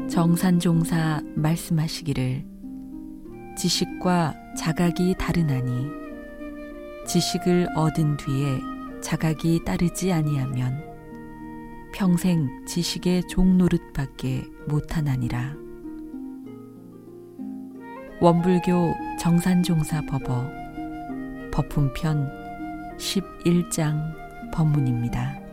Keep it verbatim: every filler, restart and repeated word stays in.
정산종사 말씀하시기를 지식과 자각이 다르나니 지식을 얻은 뒤에 자각이 따르지 아니하면 평생 지식의 종노릇밖에 못하나니라. 원불교 정산종사 법어 법훈편 십일 장 법문입니다.